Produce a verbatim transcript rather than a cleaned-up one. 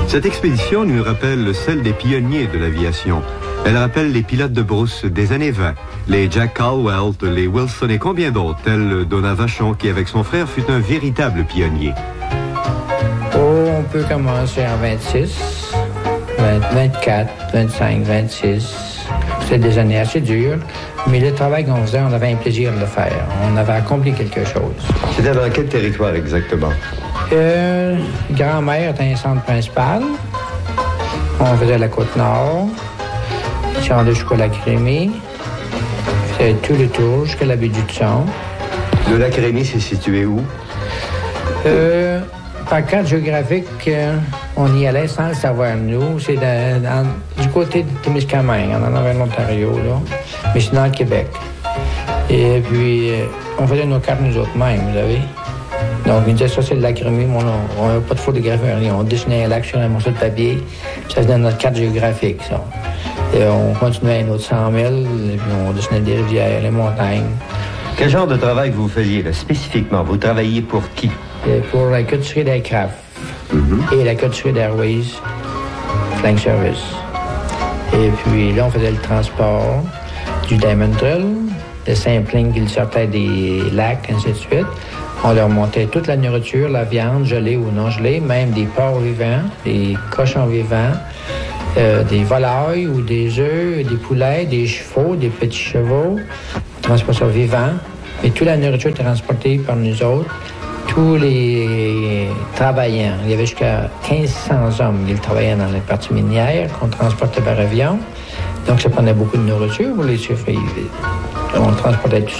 Cette expédition nous rappelle celle des pionniers de l'aviation. Elle rappelle les pilotes de brousse des années vingt, les Jack Caldwell, les Wilson et combien d'autres, tels Donat Vachon, qui avec son frère fut un véritable pionnier. Oh, on peut commencer en vingt-six, vingt, vingt-quatre, vingt-cinq, vingt-six. C'était des années assez dures, mais le travail qu'on faisait, on avait un plaisir de le faire. On avait accompli quelque chose. C'était dans quel territoire exactement? Euh, Grand-Mère était un centre principal. On faisait la Côte-Nord. Si on allait jusqu'au lac Rémy. C'était tout le tour jusqu'à la baie du Thon. Le lac Rémy, c'est situé où? Euh, par carte géographique, euh, on y allait sans le savoir, nous. C'est dans, dans, du côté de Témiscamingue, en allant vers l'Ontario, là. Mais c'est dans le Québec. Et puis, euh, on faisait nos cartes nous autres mêmes, vous savez. Donc, il disait, ça, c'est le lac Rémy, mais on n'avait pas de photographie, rien. On dessinait un lac sur un morceau de papier, puis ça faisait notre carte géographique, ça. Et on continuait un autre cent mille, et puis on dessinait des rivières, les montagnes. Quel genre de travail vous faisiez, là, spécifiquement? Vous travailliez pour qui? Et pour la côtisserie d'Aircraft mm-hmm. et la côtisserie d'Airways, Flying Service. Et puis là, on faisait le transport du Diamond Drill, le sampling qui sortait des lacs, ainsi de suite. On leur montait toute la nourriture, la viande, gelée ou non gelée, même des porcs vivants, des cochons vivants, euh, des volailles ou des œufs, des poulets, des chevaux, des petits chevaux. On transportait ça vivant. Et toute la nourriture était transportée par nous autres. Tous les travaillants, il y avait jusqu'à quinze cents hommes qui travaillaient dans les parties minières qu'on transportait par avion. Donc, ça prenait beaucoup de nourriture pour les survivre. On transportait tout